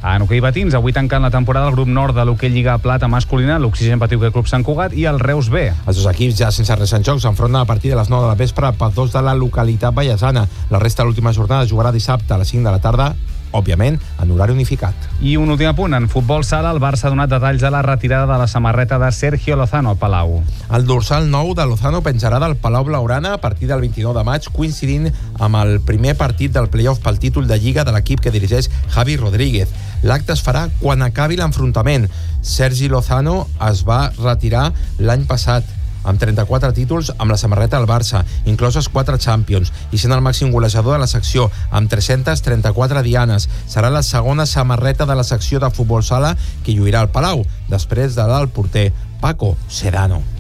En hoquei patins, avui tancant la temporada el grup nord de l'hoquei Lliga Plata masculina, l'Oxigen Patiuquer Club Sant Cugat i el Reus B. Els dos equips, ja sense res en joc, s'enfronten a partir de les 9 de la vespre per dos de la localitat vallesana. La resta de l'última jornada jugarà dissabte a les 5 de la tarda, òbviament, en horari unificat. I un últim apunt, en futbol sala, el Barça ha donat detalls de la retirada de la samarreta de Sergio Lozano al Palau. El dorsal nou de Lozano penjarà del Palau Blaugrana a partir del 29 de maig, coincidint amb el primer partit del play-off pel títol de Lliga de l'equip que dirigeix Javi Rodríguez. L'acte es farà quan acabi l'enfrontament. Sergi Lozano es va retirar l'any passat amb 34 títols amb la samarreta del Barça, incloses 4 Champions, i sent el màxim golejador de la secció, amb 334 dianes. Serà la segona samarreta de la secció de futbol sala que lluirà al Palau, després de del porter Paco Sedano.